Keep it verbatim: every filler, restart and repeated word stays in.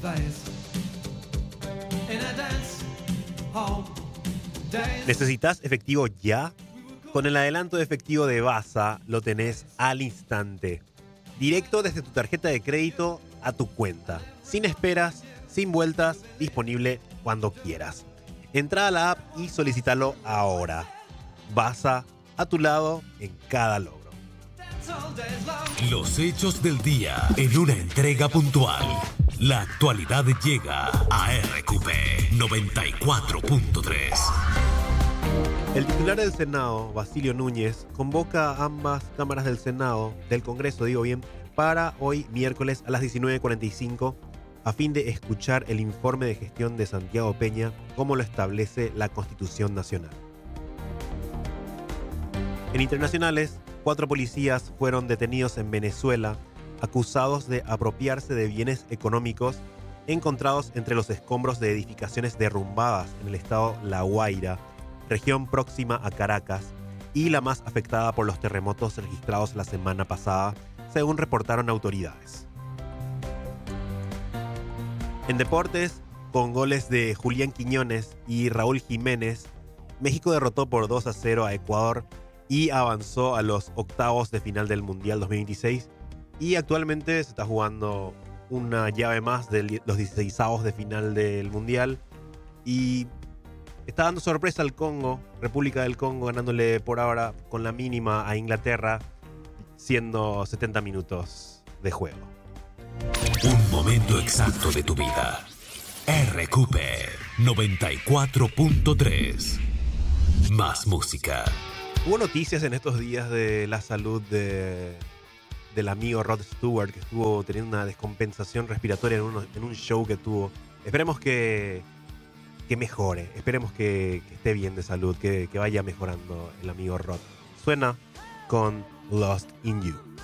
¿Necesitas efectivo ya? Con el adelanto de efectivo de Baza lo tenés al instante. Directo desde tu tarjeta de crédito a tu cuenta. Sin esperas, sin vueltas, disponible cuando quieras. Entra a la app y solicítalo ahora. Baza, a tu lado en cada logro. Los hechos del día en una entrega puntual. La actualidad llega a R Q P noventa y cuatro punto tres. El titular del Senado, Basilio Núñez, convoca a ambas cámaras del Senado, del Congreso, digo bien, para hoy miércoles a las diecinueve cuarenta y cinco a fin de escuchar el informe de gestión de Santiago Peña como lo establece la Constitución Nacional. En internacionales, cuatro policías fueron detenidos en Venezuela acusados de apropiarse de bienes económicos encontrados entre los escombros de edificaciones derrumbadas en el estado La Guaira, región próxima a Caracas y la más afectada por los terremotos registrados la semana pasada, según reportaron autoridades. En deportes, con goles de Julián Quiñones y Raúl Jiménez, México derrotó por dos a cero a Ecuador y avanzó a los octavos de final del Mundial dos mil veintiséis, y actualmente se está jugando una llave más de los dieciseisavos de final del Mundial y está dando sorpresa al Congo, República del Congo, ganándole por ahora con la mínima a Inglaterra, siendo setenta minutos de juego. Un momento exacto de tu vida. R Q P noventa y cuatro punto tres. Más música. Hubo noticias en estos días de la salud de, del amigo Rod Stewart, que estuvo teniendo una descompensación respiratoria en, uno, en un show que tuvo. Esperemos que, que mejore, esperemos que, que esté bien de salud, que, que vaya mejorando el amigo Rod. Suena con Lost in You.